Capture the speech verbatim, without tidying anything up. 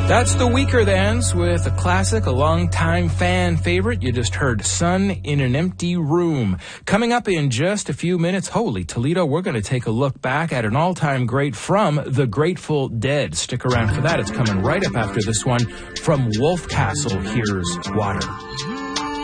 That's the Weaker Thans with a classic, a long-time fan favorite. You just heard Sun in an Empty Room. Coming up in just a few minutes, holy Toledo, we're going to take a look back at an all-time great from the Grateful Dead. Stick around for that. It's coming right up after this one from Wolf Castle. Here's Water.